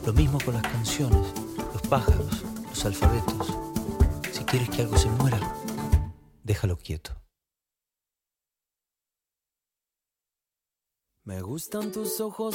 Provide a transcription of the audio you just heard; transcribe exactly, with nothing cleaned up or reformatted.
Lo mismo con las canciones, los pájaros, los alfabetos. Si quieres que algo se muera, déjalo quieto. Me gustan tus ojos